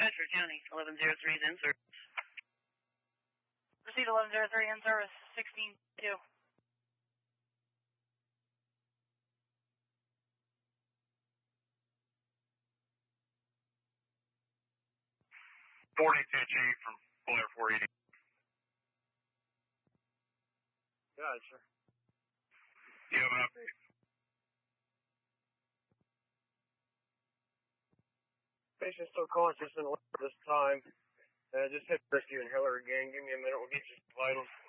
Bedford County, 1103's in service. Proceed 1103 in service, 16-2. 42 Chief from Blair 480. Yeah, sure. Do you have an update? Patient's still conscious and alert this time. Just hit rescue and Hiller again. Give me a minute. We'll get you vitals.